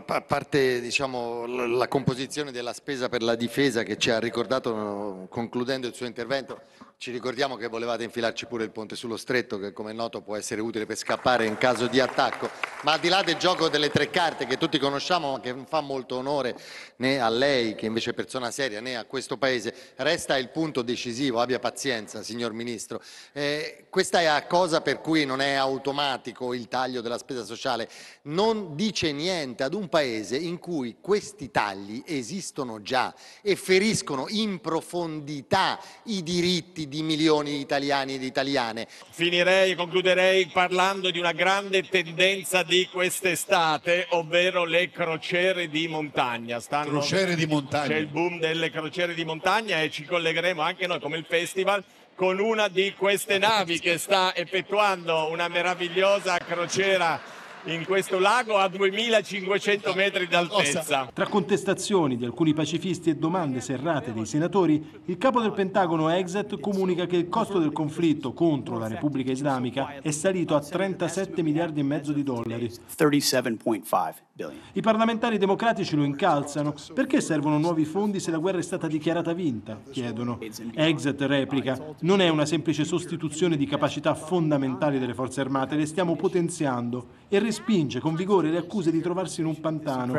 a parte diciamo, la composizione della spesa per la difesa che ci ha ricordato concludendo il suo intervento, ci ricordiamo che volevate infilarci pure il ponte sullo stretto, che come è noto può essere utile per scappare in caso di attacco, ma al di là del gioco delle tre carte che tutti conosciamo ma che non fa molto onore né a lei che invece è persona seria né a questo Paese, resta il punto decisivo, abbia pazienza signor Ministro. Questa è la cosa per cui non è automatico il taglio della spesa sociale, non dice niente ad un Paese in cui questi tagli esistono già e feriscono in profondità i diritti di milioni di italiani e di italiane. Concluderei parlando di una grande tendenza di quest'estate, ovvero le crociere di montagna. Crociere di montagna. C'è il boom delle crociere di montagna e ci collegheremo anche noi come il festival con una di queste navi che sta effettuando una meravigliosa crociera in questo lago a 2500 metri d'altezza. Tra contestazioni di alcuni pacifisti e domande serrate dei senatori, il capo del Pentagono Exet comunica che il costo del conflitto contro la Repubblica Islamica è salito a 37 miliardi e mezzo di dollari. 37.5 billion. I parlamentari democratici lo incalzano. Perché servono nuovi fondi se la guerra è stata dichiarata vinta? Chiedono. Exet replica: non è una semplice sostituzione di capacità fondamentali delle forze armate, le stiamo potenziando, e respinge con vigore le accuse di trovarsi in un pantano.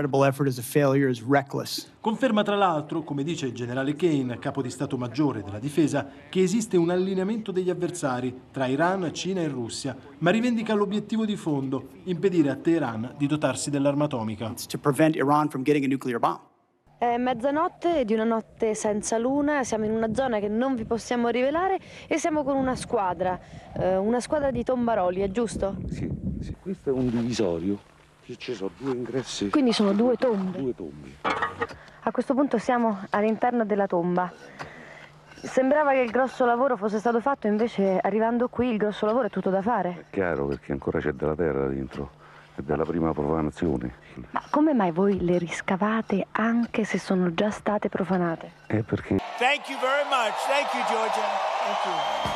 Conferma tra l'altro, come dice il generale Kane, capo di Stato Maggiore della Difesa, che esiste un allineamento degli avversari tra Iran, Cina e Russia, ma rivendica l'obiettivo di fondo: impedire a Teheran di dotarsi dell'arma atomica. È mezzanotte di una notte senza luna, siamo in una zona che non vi possiamo rivelare e siamo con una squadra di tombaroli, è giusto? Sì, questo è un divisorio, ci sono due ingressi. Quindi sono due tombe? Due tombe. A questo punto siamo all'interno della tomba. Sembrava che il grosso lavoro fosse stato fatto, invece arrivando qui il grosso lavoro è tutto da fare. È chiaro, perché ancora c'è della terra dentro. È della prima profanazione. Ma come mai voi le riscavate anche se sono già state profanate? Perché... Thank you very much. Thank you, Georgia. Thank you.